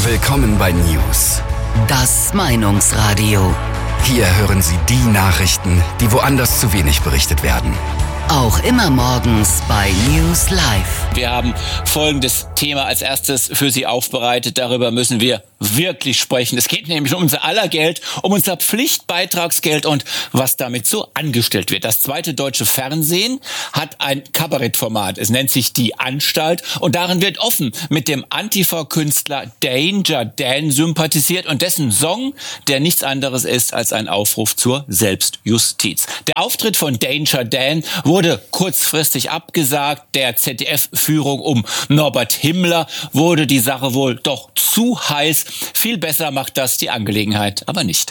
Willkommen bei News. Das Meinungsradio. Hier hören Sie die Nachrichten, die woanders zu wenig berichtet werden. Auch immer morgens bei News Live. Wir haben folgendes Thema als erstes für Sie aufbereitet. Darüber müssen wir wirklich sprechen. Es geht nämlich um unser aller Geld, um unser Pflichtbeitragsgeld und was damit so angestellt wird. Das zweite deutsche Fernsehen hat ein Kabarettformat. Es nennt sich Die Anstalt und darin wird offen mit dem Antifa-Künstler Danger Dan sympathisiert und dessen Song, der nichts anderes ist als ein Aufruf zur Selbstjustiz. Der Auftritt von Danger Dan wurde kurzfristig abgesagt. Der ZDF-Führung um Norbert Himmler wurde die Sache wohl doch zu heiß. Viel besser macht das die Angelegenheit aber nicht.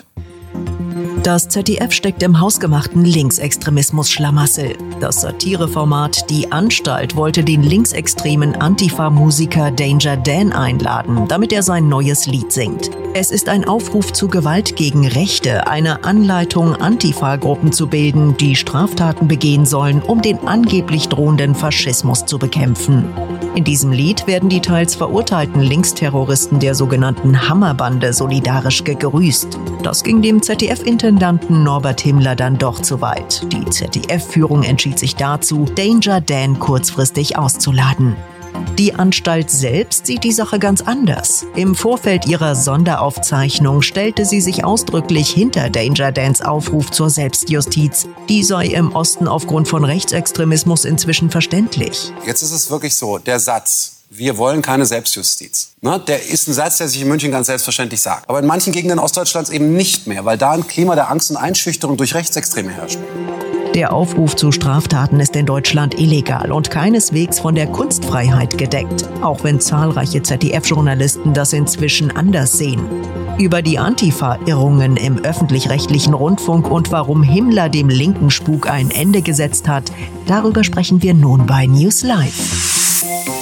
Das ZDF steckt im hausgemachten Linksextremismus-Schlamassel. Das Satireformat Die Anstalt wollte den linksextremen Antifa-Musiker Danger Dan einladen, damit er sein neues Lied singt. Es ist ein Aufruf zu Gewalt gegen Rechte, eine Anleitung, Antifa-Gruppen zu bilden, die Straftaten begehen sollen, um den angeblich drohenden Faschismus zu bekämpfen. In diesem Lied werden die teils verurteilten Linksterroristen der sogenannten Hammerbande solidarisch gegrüßt. Das ging dem ZDF-Intendanten Norbert Himmler dann doch zu weit. Die ZDF-Führung entschied sich dazu, Danger Dan kurzfristig auszuladen. Die Anstalt selbst sieht die Sache ganz anders. Im Vorfeld ihrer Sonderaufzeichnung stellte sie sich ausdrücklich hinter Danger Dans Aufruf zur Selbstjustiz. Die sei im Osten aufgrund von Rechtsextremismus inzwischen verständlich. Jetzt ist es wirklich so, der Satz, wir wollen keine Selbstjustiz, ne, der ist ein Satz, der sich in München ganz selbstverständlich sagt. Aber in manchen Gegenden Ostdeutschlands eben nicht mehr, weil da ein Klima der Angst und Einschüchterung durch Rechtsextreme herrscht. Der Aufruf zu Straftaten ist in Deutschland illegal und keineswegs von der Kunstfreiheit gedeckt, auch wenn zahlreiche ZDF-Journalisten das inzwischen anders sehen. Über die Antifa-Irrungen im öffentlich-rechtlichen Rundfunk und warum Himmler dem linken Spuk ein Ende gesetzt hat, darüber sprechen wir nun bei News Live.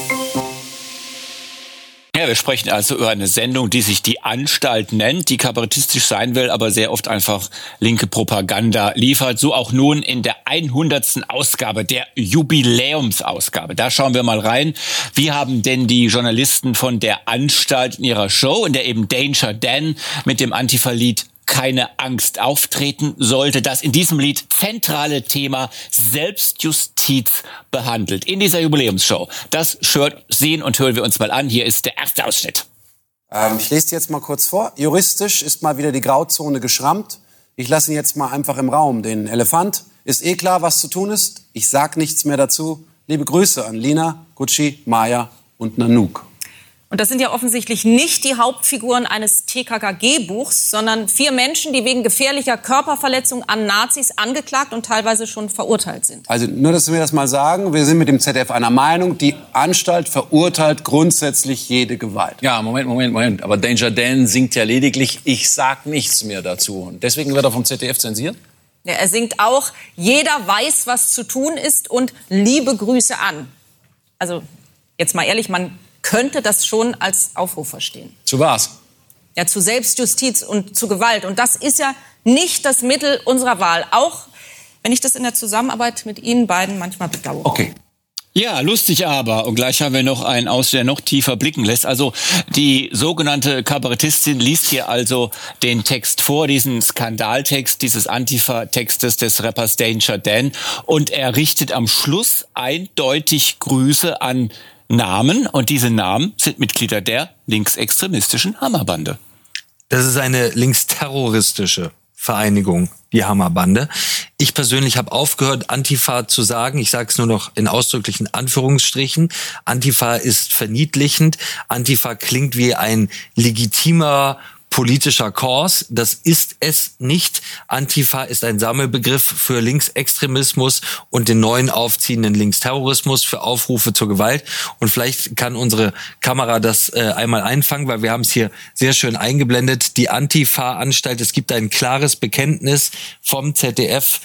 Ja, wir sprechen also über eine Sendung, die sich Die Anstalt nennt, die kabarettistisch sein will, aber sehr oft einfach linke Propaganda liefert. So auch nun in der 100. Ausgabe, der Jubiläumsausgabe. Da schauen wir mal rein. Wie haben denn die Journalisten von Der Anstalt in ihrer Show, in der eben Danger Dan mit dem Antifa-Lied Keine Angst auftreten sollte, das in diesem Lied zentrale Thema Selbstjustiz behandelt. In dieser Jubiläumsshow. Das sehen und hören wir uns mal an. Hier ist der erste Ausschnitt. Ich lese jetzt mal kurz vor. Juristisch ist mal wieder die Grauzone geschrammt. Ich lasse ihn jetzt mal einfach im Raum. Den Elefant. Ist klar, was zu tun ist. Ich sag nichts mehr dazu. Liebe Grüße an Lina, Gucci, Maya und Nanook. Und das sind ja offensichtlich nicht die Hauptfiguren eines TKKG-Buchs, sondern 4 Menschen, die wegen gefährlicher Körperverletzung an Nazis angeklagt und teilweise schon verurteilt sind. Also nur, dass wir das mal sagen, wir sind mit dem ZDF einer Meinung, die Anstalt verurteilt grundsätzlich jede Gewalt. Ja, Moment. Aber Danger Dan singt ja lediglich, ich sag nichts mehr dazu. Und deswegen wird er vom ZDF zensiert? Ja, er singt auch, jeder weiß, was zu tun ist und liebe Grüße an. Also jetzt mal ehrlich, man könnte das schon als Aufruf verstehen. Zu was? Ja, zu Selbstjustiz und zu Gewalt. Und das ist ja nicht das Mittel unserer Wahl. Auch wenn ich das in der Zusammenarbeit mit Ihnen beiden manchmal bedauere. Okay. Ja, lustig aber. Und gleich haben wir noch einen Ausschnitt, der noch tiefer blicken lässt. Also die sogenannte Kabarettistin liest hier also den Text vor, diesen Skandaltext dieses Antifa-Textes des Rappers Danger Dan. Und er richtet am Schluss eindeutig Grüße an Namen, und diese Namen sind Mitglieder der linksextremistischen Hammerbande. Das ist eine linksterroristische Vereinigung, die Hammerbande. Ich persönlich habe aufgehört, Antifa zu sagen. Ich sage es nur noch in ausdrücklichen Anführungsstrichen. Antifa ist verniedlichend. Antifa klingt wie ein legitimer politischer Kurs. Das ist es nicht. Antifa ist ein Sammelbegriff für Linksextremismus und den neuen aufziehenden Linksterrorismus, für Aufrufe zur Gewalt. Und vielleicht kann unsere Kamera das einmal einfangen, weil wir haben es hier sehr schön eingeblendet. Die Antifa-Anstalt, es gibt ein klares Bekenntnis vom ZDF,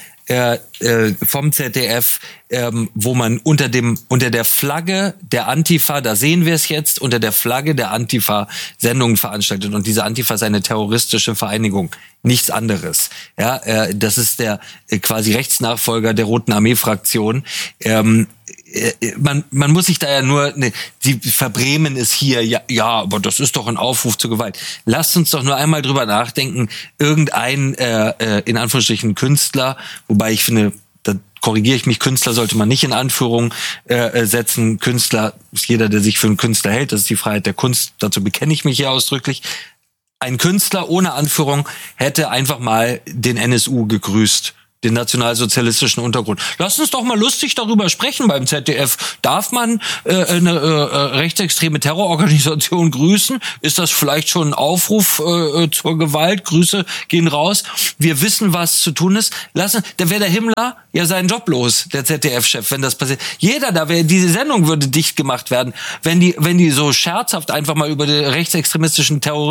wo man unter der Flagge der Antifa, da sehen wir es jetzt, unter der Flagge der Antifa Sendungen veranstaltet. Und diese Antifa ist eine terroristische Vereinigung, nichts anderes. Ja, das ist der quasi Rechtsnachfolger der Roten Armee-Fraktion. man muss sich da ja nur, sie verbrämen es hier, ja, aber das ist doch ein Aufruf zur Gewalt. Lasst uns doch nur einmal drüber nachdenken, irgendein, in Anführungsstrichen, Künstler, wobei ich finde, da korrigiere ich mich, Künstler sollte man nicht in Anführung setzen. Künstler ist jeder, der sich für einen Künstler hält, das ist die Freiheit der Kunst, dazu bekenne ich mich hier ausdrücklich. Ein Künstler ohne Anführung hätte einfach mal den NSU gegrüßt, den nationalsozialistischen Untergrund. Lass uns doch mal lustig darüber sprechen beim ZDF. Darf man eine rechtsextreme Terrororganisation grüßen? Ist das vielleicht schon ein Aufruf zur Gewalt? Grüße gehen raus. Wir wissen, was zu tun ist. Da wäre der Himmler ja seinen Job los, der ZDF-Chef, wenn das passiert. Diese Sendung würde dicht gemacht werden, wenn die so scherzhaft einfach mal über die rechtsextremistischen Terroristen